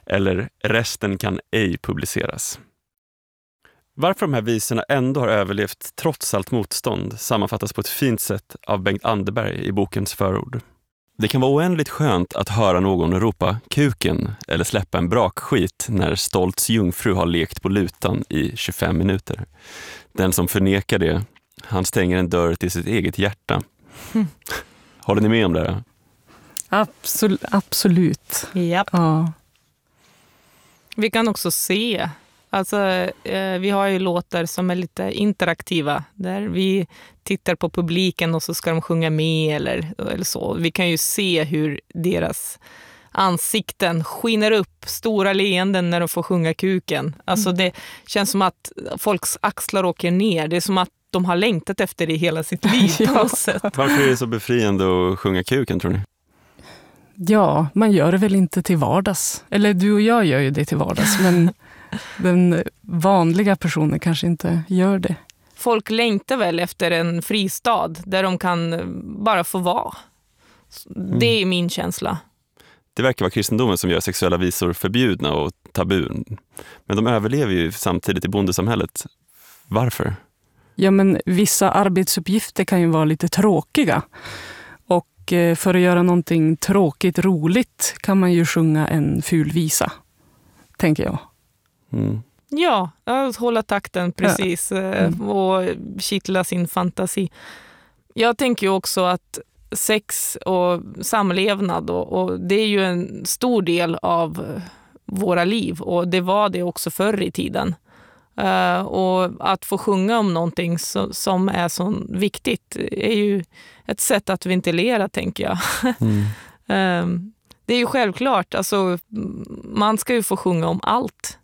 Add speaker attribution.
Speaker 1: eller resten kan ej publiceras. Varför de här visorna ändå har överlevt trots allt motstånd sammanfattas på ett fint sätt av Bengt Anderberg i bokens förord. Det kan vara oändligt skönt att höra någon ropa kuken eller släppa en brakskit när Stolts jungfru har lekt på lutan i 25 minuter. Den som förnekar det, han stänger en dörr till sitt eget hjärta. Håller ni med om det?
Speaker 2: Absolut.
Speaker 3: Japp.
Speaker 2: Ja.
Speaker 3: Vi kan också se, alltså vi har ju låtar som är lite interaktiva där vi tittar på publiken och så ska de sjunga med eller så. Vi kan ju se hur deras ansikten skiner upp, stora leenden när de får sjunga kuken. Alltså det känns som att folks axlar åker ner. Det är som att de har längtat efter det hela sitt liv på något sätt.
Speaker 1: Varför är det så befriande att sjunga kuken, tror ni?
Speaker 2: Ja, man gör det väl inte till vardags. Eller du och jag gör ju det till vardags, men den vanliga personen kanske inte gör det.
Speaker 3: Folk längtar väl efter en fristad där de kan bara få vara. Det är min känsla.
Speaker 1: Det verkar vara kristendomen som gör sexuella visor förbjudna och tabun. Men de överlever ju samtidigt i bondesamhället. Varför?
Speaker 2: Ja, men vissa arbetsuppgifter kan ju vara lite tråkiga. Och för att göra någonting tråkigt roligt kan man ju sjunga en ful visa, tänker jag.
Speaker 1: Mm.
Speaker 3: Ja, att hålla takten precis och kittla sin fantasi. Jag tänker ju också att sex och samlevnad och det är ju en stor del av våra liv och det var det också förr i tiden. Och att få sjunga om någonting som är så viktigt är ju ett sätt att ventilera, tänker jag. Det är ju självklart, alltså, man ska ju få sjunga om allt.